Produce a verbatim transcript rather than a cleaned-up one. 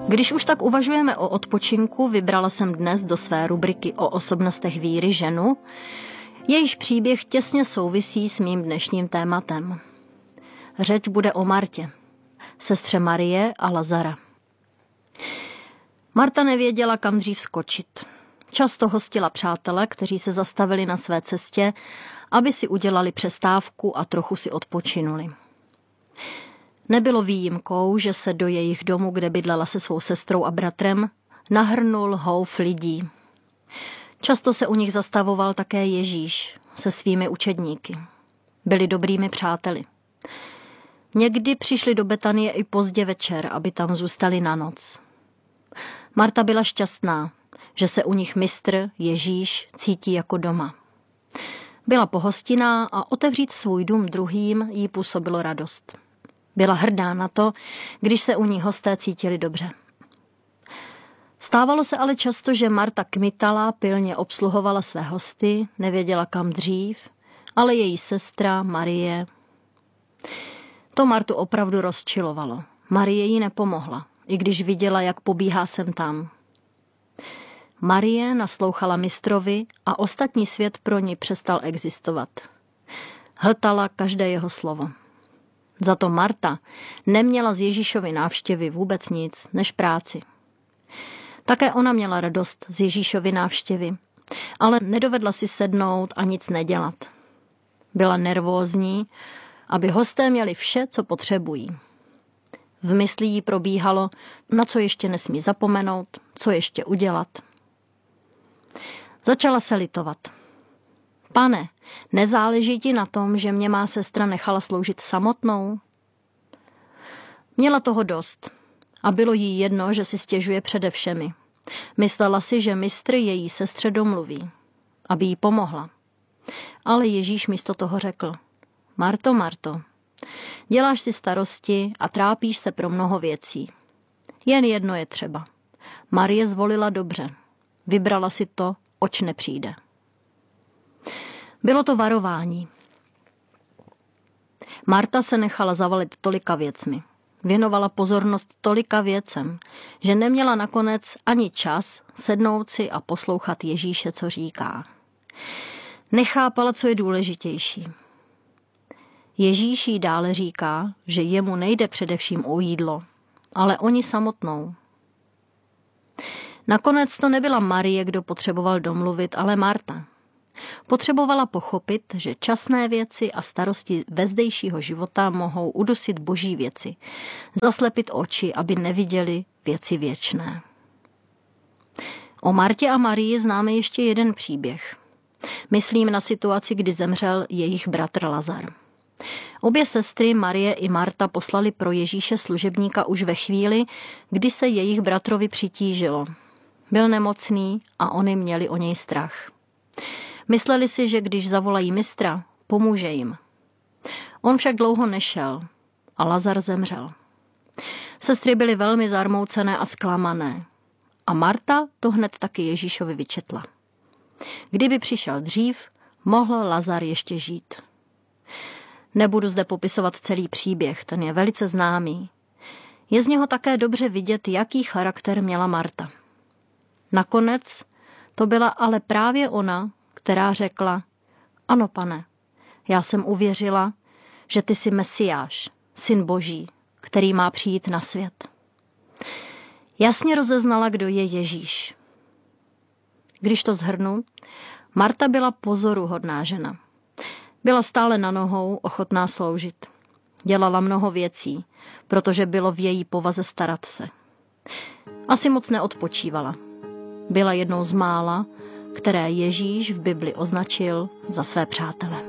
Když už tak uvažujeme o odpočinku, vybrala jsem dnes do své rubriky o osobnostech víry ženu, jejíž příběh těsně souvisí s mým dnešním tématem. Řeč bude o Martě, sestře Marie a Lazara. Marta nevěděla, kam dřív skočit. Často hostila přátele, kteří se zastavili na své cestě, aby si udělali přestávku a trochu si odpočinuli. Nebylo výjimkou, že se do jejich domu, kde bydlela se svou sestrou a bratrem, nahrnul houf lidí. Často se u nich zastavoval také Ježíš se svými učedníky. Byli dobrými přáteli. Někdy přišli do Betanie i pozdě večer, aby tam zůstali na noc. Marta byla šťastná, že se u nich mistr Ježíš cítí jako doma. Byla pohostinná a otevřít svůj dům druhým jí působilo radost. Byla hrdá na to, když se u ní hosté cítili dobře. Stávalo se ale často, že Marta kmitala, pilně obsluhovala své hosty, nevěděla kam dřív, ale její sestra Marie. To Martu opravdu rozčilovalo. Marie jí nepomohla, i když viděla, jak pobíhá sem tam. Marie naslouchala mistrovi a ostatní svět pro ní přestal existovat. Hltala každé jeho slovo. Za to Marta neměla z Ježíšovy návštěvy vůbec nic než práci. Také ona měla radost z Ježíšovy návštěvy, ale nedovedla si sednout a nic nedělat. Byla nervózní, aby hosté měli vše, co potřebují. V mysli jí probíhalo, na co ještě nesmí zapomenout, co ještě udělat. Začala se litovat. Pane, nezáleží ti na tom, že mě má sestra nechala sloužit samotnou? Měla toho dost a bylo jí jedno, že si stěžuje přede všemi. Myslela si, že mistr její sestře domluví, aby jí pomohla. Ale Ježíš místo toho řekl: Marto, Marto, děláš si starosti a trápíš se pro mnoho věcí. Jen jedno je třeba. Marie zvolila dobře. Vybrala si to, oč nepřijde. Bylo to varování. Marta se nechala zavalit tolika věcmi. Věnovala pozornost tolika věcem, že neměla nakonec ani čas sednout si a poslouchat Ježíše, co říká. Nechápala, co je důležitější. Ježíš jí dále říká, že jemu nejde především o jídlo, ale o ní samotnou. Nakonec to nebyla Marie, kdo potřeboval domluvit, ale Marta. Potřebovala pochopit, že časné věci a starosti vezdejšího života mohou udusit boží věci, zaslepit oči, aby neviděli věci věčné. O Martě a Marii známe ještě jeden příběh. Myslím na situaci, kdy zemřel jejich bratr Lazar. Obě sestry Marie i Marta poslali pro Ježíše služebníka už ve chvíli, kdy se jejich bratrovi přitížilo. Byl nemocný a oni měli o něj strach. Mysleli si, že když zavolají mistra, pomůže jim. On však dlouho nešel a Lazar zemřel. Sestry byly velmi zarmoucené a zklamané. A Marta to hned taky Ježíšovi vyčetla. Kdyby přišel dřív, mohl Lazar ještě žít. Nebudu zde popisovat celý příběh, ten je velice známý. Je z něho také dobře vidět, jaký charakter měla Marta. Nakonec to byla ale právě ona, která řekla: ano, pane, já jsem uvěřila, že ty jsi Mesiáš, syn Boží, který má přijít na svět. Jasně rozeznala, kdo je Ježíš. Když to shrnu, Marta byla pozoruhodná žena. Byla stále na nohou, ochotná sloužit. Dělala mnoho věcí, protože bylo v její povaze starat se. Asi moc neodpočívala. Byla jednou z mála, které Ježíš v Bibli označil za své přátele.